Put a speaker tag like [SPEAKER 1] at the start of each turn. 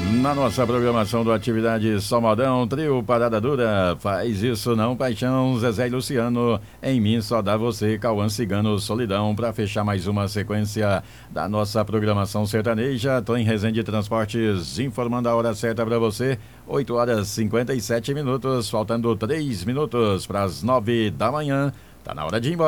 [SPEAKER 1] Na nossa programação do Atividade Só Modão, trio Parada Dura, Faz Isso Não Paixão, Zezé e Luciano, Em Mim Só Dá Você, Cauã Cigano, Solidão, para fechar mais uma sequência da nossa programação sertaneja. Tô em Resende Transportes, informando a hora certa para você, 8h57, faltando 3 minutos para as 9 da manhã, tá na hora de ir embora.